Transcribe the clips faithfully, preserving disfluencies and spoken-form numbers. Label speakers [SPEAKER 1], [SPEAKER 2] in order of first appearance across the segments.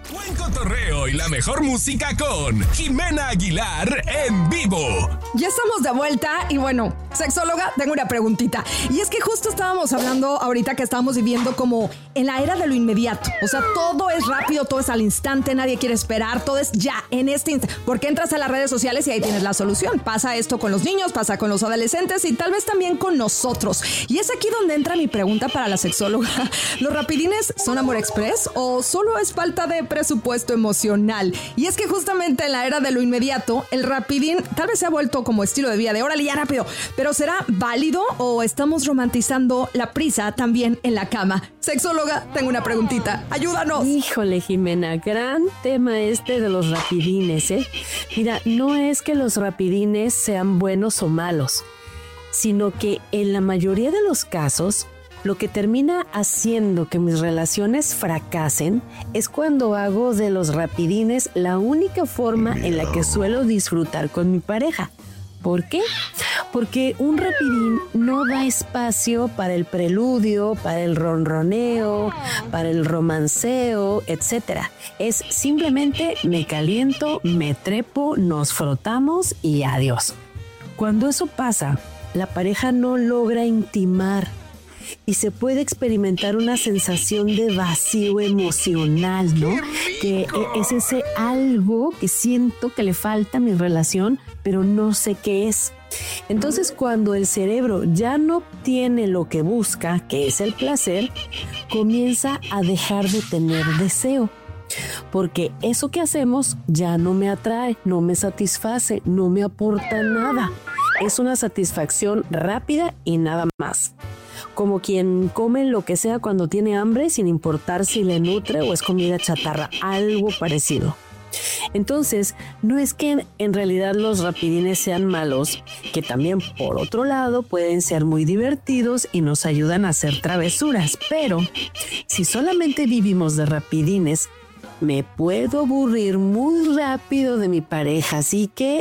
[SPEAKER 1] Buen cotorreo y la mejor música con Jimena Aguilar en vivo.
[SPEAKER 2] Ya estamos de vuelta y bueno, sexóloga, tengo una preguntita. Y es que justo estábamos hablando ahorita que estábamos viviendo como en la era de lo inmediato. O sea, todo es rápido, todo es al instante, nadie quiere esperar, todo es ya, en este instante. Porque entras a las redes sociales y ahí tienes la solución. Pasa esto con los niños, pasa con los adolescentes y tal vez también con nosotros. Y es aquí donde entra mi pregunta para la sexóloga. ¿Los rapidines son amor express o solo es falta de presupuesto emocional? Y es que justamente en la era de lo inmediato, el rapidín tal vez se ha vuelto como estilo de vida de órale ya rápido, pero ¿será válido o estamos romantizando la prisa también en la cama? Sexóloga, tengo una preguntita, ayúdanos.
[SPEAKER 3] Híjole, Jimena, gran tema este de los rapidines, ¿eh? Mira, no es que los rapidines sean buenos o malos, sino que en la mayoría de los casos, lo que termina haciendo que mis relaciones fracasen es cuando hago de los rapidines la única forma en la que suelo disfrutar con mi pareja. ¿Por qué? Porque un rapidín no da espacio para el preludio, para el ronroneo, para el romanceo, etcétera. Es simplemente me caliento, me trepo, nos frotamos y adiós. Cuando eso pasa, la pareja no logra intimar y se puede experimentar una sensación de vacío emocional, ¿no? Que es ese algo que siento que le falta a mi relación, pero no sé qué es. Entonces, cuando el cerebro ya no obtiene lo que busca, que es el placer, comienza a dejar de tener deseo. Porque eso que hacemos ya no me atrae, no me satisface, no me aporta nada. Es una satisfacción rápida y nada más. Como quien come lo que sea cuando tiene hambre sin importar si le nutre o es comida chatarra, algo parecido. Entonces, no es que en realidad los rapidines sean malos, que también por otro lado pueden ser muy divertidos y nos ayudan a hacer travesuras, pero si solamente vivimos de rapidines, me puedo aburrir muy rápido de mi pareja, así que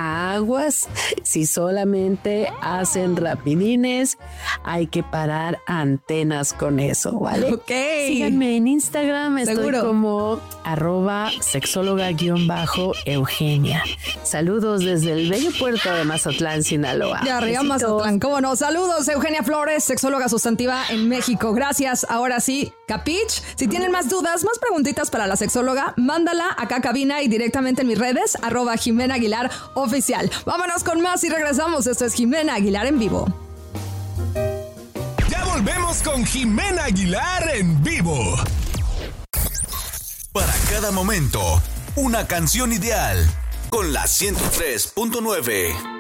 [SPEAKER 3] aguas, si solamente hacen rapidines, hay que parar antenas con eso, ¿vale?
[SPEAKER 2] Ok.
[SPEAKER 3] Síganme en Instagram, estoy
[SPEAKER 2] Seguro.
[SPEAKER 3] como arroba sexóloga guión bajo Eugenia. Saludos desde el bello puerto de Mazatlán, Sinaloa.
[SPEAKER 2] De arriba
[SPEAKER 3] Besitos.
[SPEAKER 2] Mazatlán, cómo no. Saludos, Eugenia Flores, sexóloga sustantiva en México. Gracias, ahora sí, ¿capich? Si tienen más dudas, más preguntitas para la sexóloga, mándala acá a cabina y directamente en mis redes, arroba Jimena Aguilar Oficial. Vámonos con más y regresamos. Esto es Jimena Aguilar en vivo.
[SPEAKER 1] Ya volvemos con Jimena Aguilar en vivo.
[SPEAKER 4] Para cada momento, una canción ideal con la ciento tres punto nueve.